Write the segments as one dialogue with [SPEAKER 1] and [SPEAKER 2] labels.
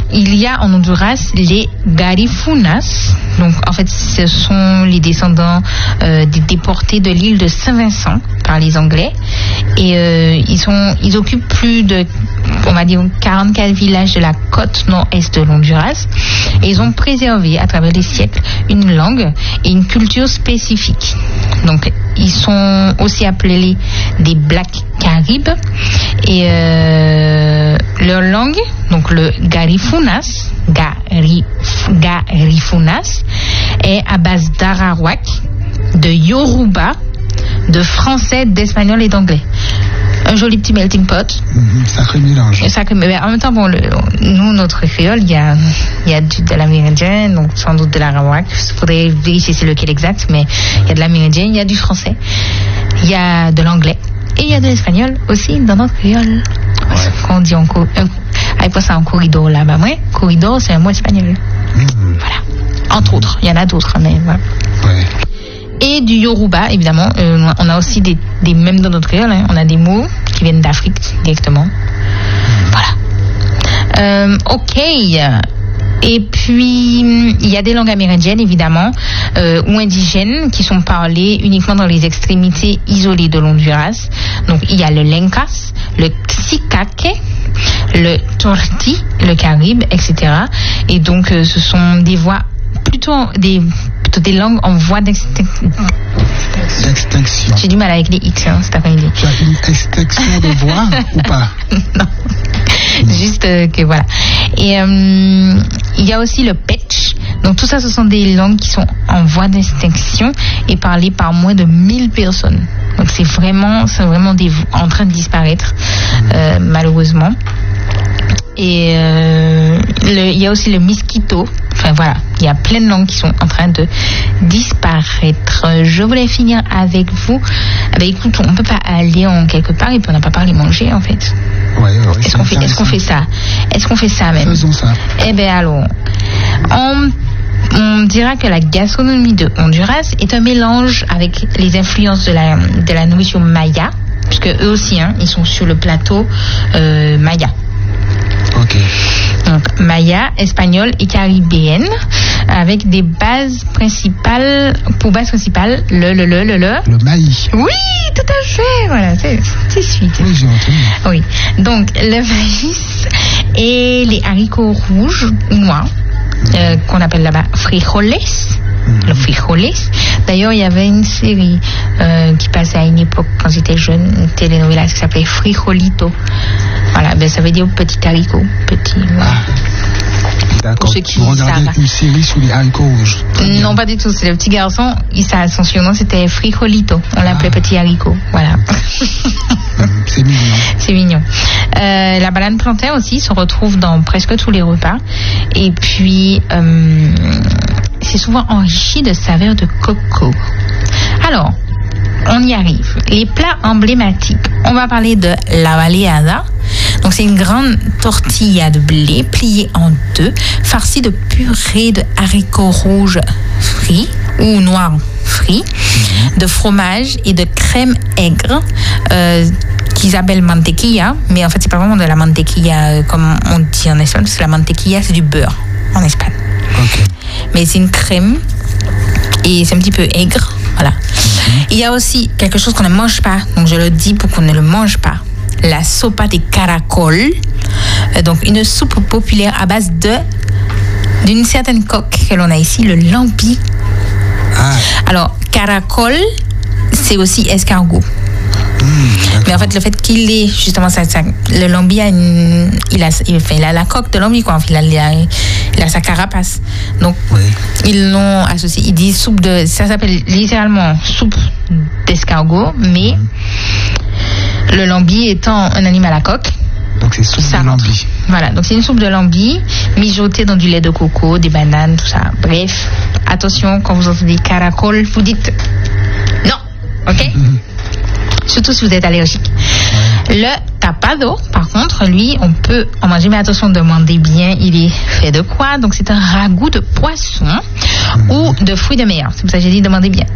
[SPEAKER 1] il y a en Honduras les Garifunas. Donc, en fait, ce sont les descendants des déportés de l'île de Saint-Vincent par les Anglais. Et ils occupent plus de, on va dire, 44 villages de la côte nord-est de l'Honduras. Et ils ont préservé, à travers les siècles, une langue et une culture spécifique. Donc, ils sont aussi appelés des Black Caribes. Et leur langue, donc le Garifunas, est à base d'Arawak, de Yoruba, de français, d'espagnol et d'anglais. Un joli petit melting pot.
[SPEAKER 2] Sacré mélange.
[SPEAKER 1] Mais en même temps, bon, nous, notre créole, il y a de l'amérindien, donc sans doute de l'arawak. Il faudrait vérifier c'est lequel exact, mais il y a de l'amérindien, il y a du français, il y a de l'anglais et il y a de l'espagnol aussi dans notre créole. Ouais. Quand on dit avec ça en corridor là-bas, ouais, corridor c'est un mot espagnol. Voilà. Entre autres, il y en a d'autres, mais voilà. Ouais. Et du Yoruba, évidemment. On a aussi des même dans notre créole, hein, on a des mots qui viennent d'Afrique directement. Voilà. Ok. Et puis, il y a des langues amérindiennes, évidemment, ou indigènes, qui sont parlées uniquement dans les extrémités isolées de l'Honduras. Donc, il y a le Lencas, le Xicaque, le Torti, le Caribe, etc. Et donc, ce sont des voix plutôt des langues en voie d'extinction. J'ai du mal avec les X, cet après-midi.
[SPEAKER 2] Tu as une extinction de voix ou pas?
[SPEAKER 1] Non. Juste que voilà. Et il y a aussi le Petch. Donc tout ça, ce sont des langues qui sont en voie d'extinction et parlées par moins de 1000 personnes. Donc c'est vraiment en train de disparaître, malheureusement. Et il y a aussi le Miskito. Enfin voilà, il y a plein de langues qui sont en train de disparaître. Je voulais finir avec vous. Écoute, on ne peut pas aller en quelque part et puis on n'a pas parlé manger en fait.
[SPEAKER 2] Ouais,
[SPEAKER 1] est-ce qu'on fait ça? Est-ce qu'on fait ça même?
[SPEAKER 2] Faisons ça.
[SPEAKER 1] Eh bien alors, on dira que la gastronomie de Honduras est un mélange avec les influences de la nourriture maya, puisque eux aussi, hein, ils sont sur le plateau maya.
[SPEAKER 2] Ok.
[SPEAKER 1] Donc maya, espagnol et caribéenne, avec des bases principales. Pour base principale, le
[SPEAKER 2] maïs.
[SPEAKER 1] Oui, tout à fait. Voilà, c'est suite.
[SPEAKER 2] Oui, j'ai entendu.
[SPEAKER 1] Oui. Donc le maïs et les haricots rouges ou noirs, qu'on appelle là-bas frijoles. Le frijoles. D'ailleurs, il y avait une série qui passait à une époque quand j'étais jeune, une telenovela qui s'appelait Frijolito. Voilà, ben ça veut dire petit haricot, petit. Voilà.
[SPEAKER 2] D'accord. Vous regardez une série sur les haricots rouges?
[SPEAKER 1] Non, pas du tout. C'est le petit garçon. Son surnom c'était Frijolito. On l'appelait petit haricot. Voilà.
[SPEAKER 2] C'est mignon.
[SPEAKER 1] C'est mignon. La banane plantain aussi se retrouve dans presque tous les repas. Et puis, c'est souvent enrichi de saveurs de coco. Alors, on y arrive. Les plats emblématiques. On va parler de la baleada. Donc, c'est une grande tortilla de blé pliée en deux, farcie de purée de haricots rouges frits ou noirs frits, de fromage et de crème aigre qu'ils appellent mantequilla. Mais en fait, c'est pas vraiment de la mantequilla comme on dit en Espagne, parce que la mantequilla, c'est du beurre en Espagne.
[SPEAKER 2] Okay.
[SPEAKER 1] Mais c'est une crème et c'est un petit peu aigre. Voilà. Il y a aussi quelque chose qu'on ne mange pas, donc je le dis pour qu'on ne le mange pas. La sopa de caracol, donc une soupe populaire à base d'une certaine coque que l'on a ici, le lambi. Alors, caracol, c'est aussi escargot. Mais en fait, le fait qu'il ait justement le lambi il a la coque de lambi, quoi. Il a sa carapace. Donc, ils l'ont associé. Ils disent ça s'appelle littéralement soupe d'escargot, mais le lambi étant un animal à coque.
[SPEAKER 2] Donc c'est soupe de lambi.
[SPEAKER 1] Voilà, donc c'est une soupe de lambi mijotée dans du lait de coco, des bananes, tout ça. Bref, attention, quand vous entendez caracol, vous dites non, ok? Surtout si vous êtes allergique. Le tapado, par contre, lui, on peut en manger, mais attention, demandez bien, il est fait de quoi? Donc c'est un ragoût de poisson ou de fruits de mer. C'est pour ça que j'ai dit demandez bien.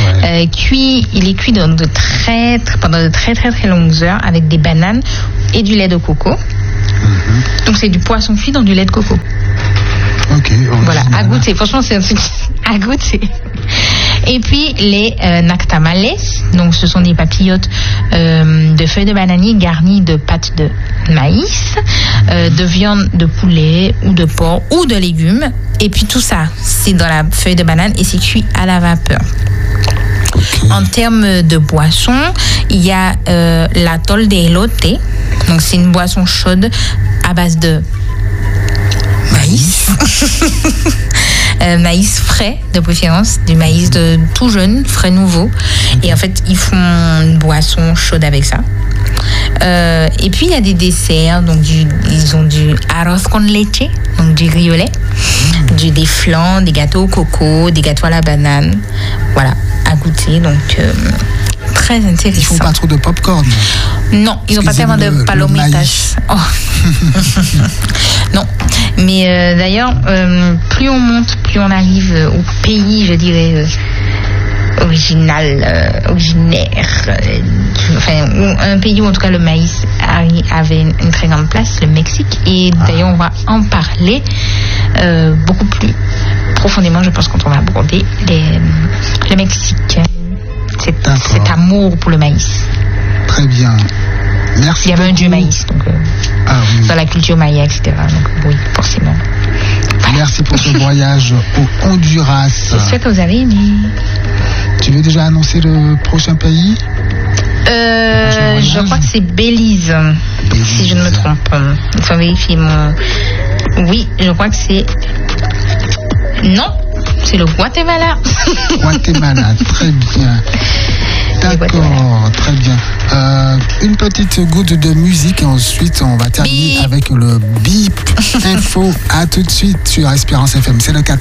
[SPEAKER 1] Il est cuit pendant de très très longues heures avec des bananes et du lait de coco. Donc c'est du poisson frit dans du lait de coco.
[SPEAKER 2] Ok.
[SPEAKER 1] Voilà, à goûter. Franchement, c'est un truc à goûter. Et puis les nactamales, donc ce sont des papillotes de feuilles de bananier garnies de pâte de maïs, de viande de poulet ou de porc ou de légumes. Et puis tout ça, c'est dans la feuille de banane et c'est cuit à la vapeur. En termes de boisson, il y a la tole de elote. Donc c'est une boisson chaude à base de maïs. Maïs frais de préférence, du maïs de tout jeune, frais nouveau. Et en fait, ils font une boisson chaude avec ça. Et puis il y a des desserts, donc ils ont du arroz con leche, donc du riz au lait, des flans, des gâteaux au coco, des gâteaux à la banane, voilà, à goûter. Donc très intéressant.
[SPEAKER 2] Ils font pas trop de popcorn.
[SPEAKER 1] Non, ils n'ont pas tellement de palomitas. Oh. Non, mais d'ailleurs, plus on monte, plus on arrive au pays, je dirais, originaire, enfin, un pays où en tout cas le maïs avait une très grande place, le Mexique. Et d'ailleurs, on va en parler beaucoup plus profondément, je pense, quand on va aborder le Mexique. Cet amour pour le maïs.
[SPEAKER 2] Très bien. Merci.
[SPEAKER 1] Il y avait un dieu maïs, donc dans la culture maya, etc. Donc oui, forcément.
[SPEAKER 2] Voilà. Merci pour ce voyage au Honduras.
[SPEAKER 1] J'espère que vous avez aimé.
[SPEAKER 2] Tu veux déjà annoncer le prochain pays?
[SPEAKER 1] Je crois que c'est Belize, si je ne me trompe. Il faut vérifier mon... Oui, je crois que c'est... Non, c'est le Guatemala.
[SPEAKER 2] Guatemala, très bien. D'accord, très bien. Une petite goutte de musique et ensuite on va terminer avec le bip info. À tout de suite sur Espérance FM. C'est le 4